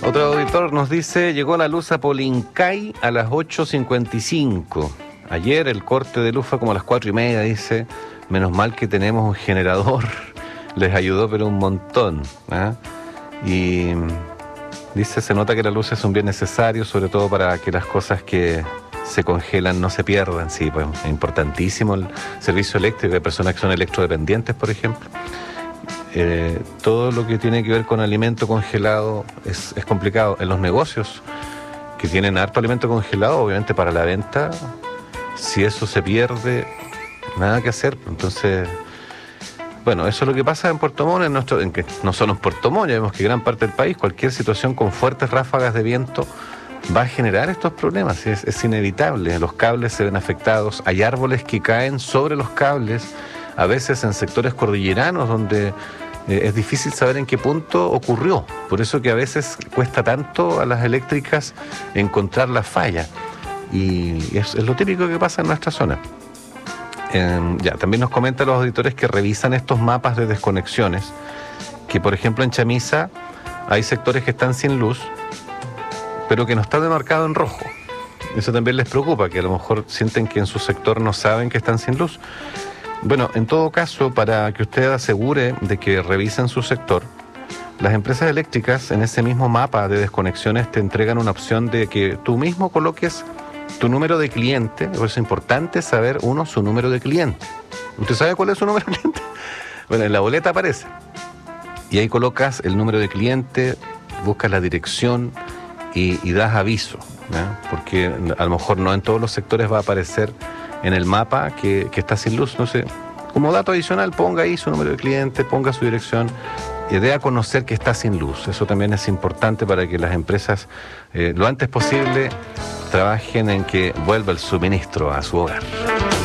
Otro auditor nos dice, llegó la luz a Polincay a las 8:55. Ayer el corte de luz fue como a las 4:30, dice. Menos mal que tenemos un generador. Les ayudó, pero un montón. Y dice, se nota que la luz es un bien necesario, sobre todo para que las cosas que se congelan no se pierdan. Sí, pues es importantísimo el servicio eléctrico de personas que son electrodependientes, por ejemplo. Todo lo que tiene que ver con alimento congelado es complicado. En los negocios que tienen harto alimento congelado, obviamente para la venta, si eso se pierde, nada que hacer. Entonces, bueno, eso es lo que pasa en Puerto Montt, que no solo en Puerto Montt, ya vemos que gran parte del país, cualquier situación con fuertes ráfagas de viento va a generar estos problemas, es inevitable. Los cables se ven afectados, hay árboles que caen sobre los cables, a veces en sectores cordilleranos donde es difícil saber en qué punto ocurrió. Por eso que a veces cuesta tanto a las eléctricas encontrar la falla. Y es lo típico que pasa en nuestra zona. También nos comentan los auditores que revisan estos mapas de desconexiones, que por ejemplo en Chamisa hay sectores que están sin luz, pero que no está demarcado en rojo. Eso también les preocupa, que a lo mejor sienten que en su sector no saben que están sin luz. Bueno, en todo caso, para que usted asegure de que revisen su sector, las empresas eléctricas en ese mismo mapa de desconexiones te entregan una opción de que tú mismo coloques tu número de cliente. Por eso es importante saber, su número de cliente. ¿Usted sabe cuál es su número de cliente? Bueno, en la boleta aparece. Y ahí colocas el número de cliente, buscas la dirección y das aviso, porque a lo mejor no en todos los sectores va a aparecer en el mapa que está sin luz. No sé, como dato adicional, ponga ahí su número de cliente, ponga su dirección y dé a conocer que está sin luz. Eso también es importante para que las empresas lo antes posible trabajen en que vuelva el suministro a su hogar.